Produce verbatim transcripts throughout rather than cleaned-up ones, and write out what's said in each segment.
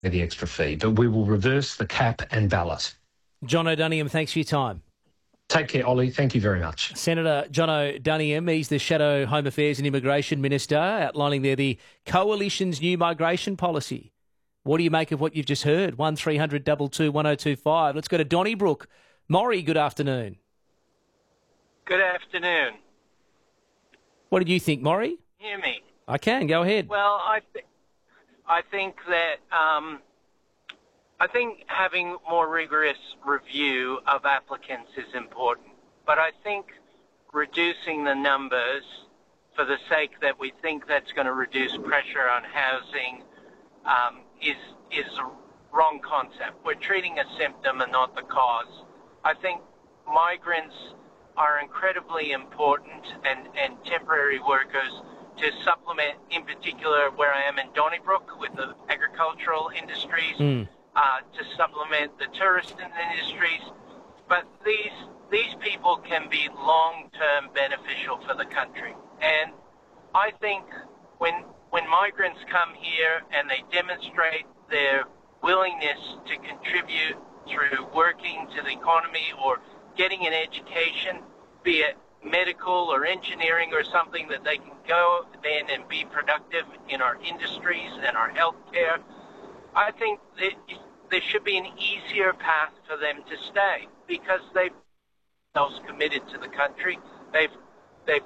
the extra fee, but we will reverse the cap and ballot. John O'Duniam, thanks for your time. Take care, Ollie. Thank you very much. Senator John O'Duniam, he's the Shadow Home Affairs and Immigration Minister, outlining there the Coalition's new migration policy. What do you make of what you've just heard? one three hundred two two one oh two five. Let's go to Donnybrook. Maury, good afternoon. Good afternoon. What did you think, Maury? Hear me? I can. Go ahead. Well, I, th- I think that um, I think having more rigorous review of applicants is important, but I think reducing the numbers for the sake that we think that's going to reduce pressure on housing um, is is a wrong concept. We're treating a symptom and not the cause. I think migrants are incredibly important, and, and temporary workers to supplement, in particular, where I am in Donnybrook with the agricultural industries, mm. uh, to supplement the tourist industries. But these these people can be long-term beneficial for the country. And I think when when migrants come here and they demonstrate their willingness to contribute through working to the economy or getting an education, be it medical or engineering or something, that they can go then and be productive in our industries and our healthcare, I think that there should be an easier path for them to stay because they've themselves committed to the country. They've they've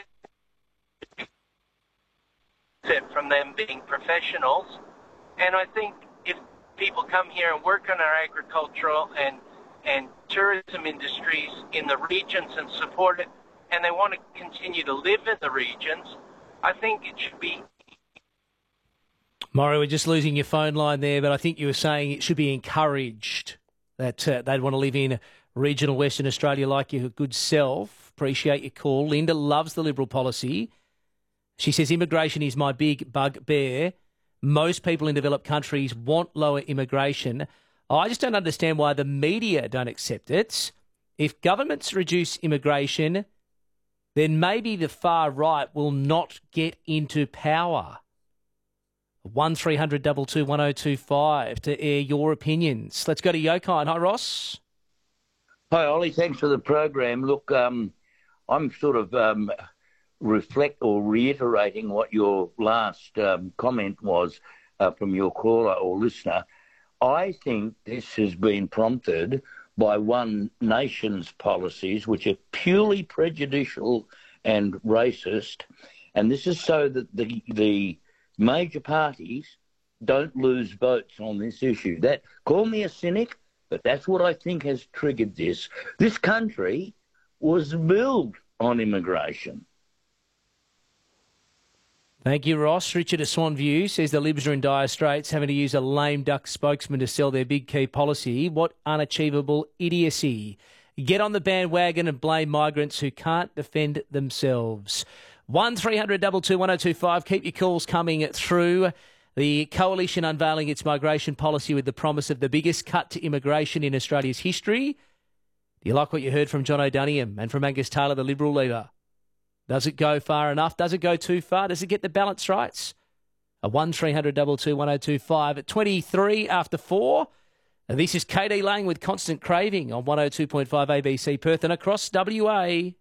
benefited from them being professionals, and I think if people come here and work on our agricultural and and tourism industries in the regions and support it, and they want to continue to live in the regions, I think it should be... Maury, we're just losing your phone line there, but I think you were saying it should be encouraged that uh, they'd want to live in regional Western Australia like your good self. Appreciate your call. Linda loves the Liberal policy. She says, immigration is my big bugbear. Most people in developed countries want lower immigration. I just don't understand why the media don't accept it. If governments reduce immigration, then maybe the far right will not get into power. one three hundred two two one oh two five to air your opinions. Let's go to Yokine. Hi, Ross. Hi, Ollie. Thanks for the program. Look, um, I'm sort of um, reflect or reiterating what your last um, comment was uh, from your caller or listener. I think this has been prompted by One Nation's policies, which are purely prejudicial and racist, and this is so that the the major parties don't lose votes on this issue. That, call me a cynic, but that's what I think has triggered this. This country was built on immigration. Thank you, Ross. Richard of Swanview says the Libs are in dire straits, having to use a lame duck spokesman to sell their big key policy. What unachievable idiocy. Get on the bandwagon and blame migrants who can't defend themselves. one three hundred two two one oh two five. Keep your calls coming through. The Coalition unveiling its migration policy with the promise of the biggest cut to immigration in Australia's history. Do you like what you heard from John O'Duniam and from Angus Taylor, the Liberal leader? Does it go far enough? Does it go too far? Does it get the balance right? A one three hundred two two one oh two five at twenty-three after four. And this is K D Lang with Constant Craving on one oh two point five A B C Perth and across W A.